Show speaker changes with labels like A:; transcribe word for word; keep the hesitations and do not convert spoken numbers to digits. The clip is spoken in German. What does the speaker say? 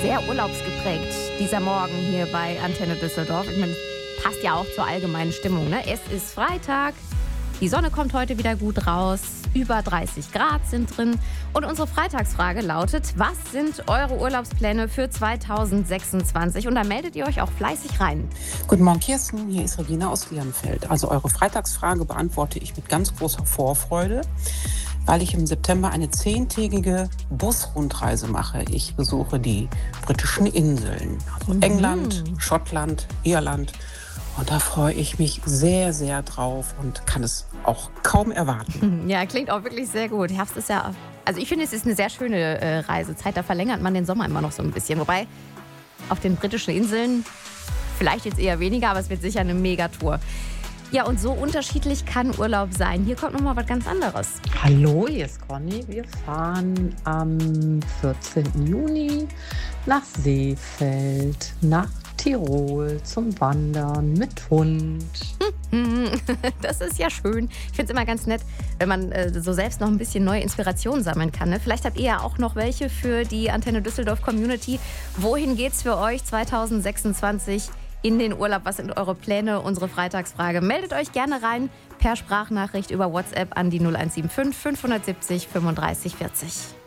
A: sehr urlaubsgeprägt, dieser Morgen hier bei Antenne Düsseldorf. Ich meine, passt ja auch zur allgemeinen Stimmung, ne? Es ist Freitag, die Sonne kommt heute wieder gut raus, über dreißig Grad sind drin. Und unsere Freitagsfrage lautet, was sind eure Urlaubspläne für zweitausendsechsundzwanzig? Und da meldet ihr euch auch fleißig rein.
B: Guten Morgen, Kirsten. Hier ist Regina aus Liernfeld. Also eure Freitagsfrage beantworte ich mit ganz großer Vorfreude, weil ich im September eine zehntägige Busrundreise mache. Ich besuche die britischen Inseln, also
A: Mhm.
B: England, Schottland, Irland. Und da freue ich mich sehr, sehr drauf und kann es auch kaum erwarten.
A: Ja, klingt auch wirklich sehr gut. Herbst ist ja, also ich finde, es ist eine sehr schöne äh, Reisezeit. Da verlängert man den Sommer immer noch so ein bisschen. Wobei auf den britischen Inseln vielleicht jetzt eher weniger, aber es wird sicher eine Megatour. Ja, und so unterschiedlich kann Urlaub sein. Hier kommt nochmal was ganz anderes.
C: Hallo, hier ist Conny. Wir fahren am vierzehnten Juni nach Seefeld, nach Tirol zum Wandern mit Hund.
A: Das ist ja schön. Ich finde es immer ganz nett, wenn man äh, so selbst noch ein bisschen neue Inspiration sammeln kann. Ne? Vielleicht habt ihr ja auch noch welche für die Antenne Düsseldorf Community. Wohin geht's für euch zweitausendsechsundzwanzig in den Urlaub? Was sind eure Pläne? Unsere Freitagsfrage. Meldet euch gerne rein per Sprachnachricht über WhatsApp an die null eins sieben fünf fünfhundertsiebzig fünfunddreißig vierzig.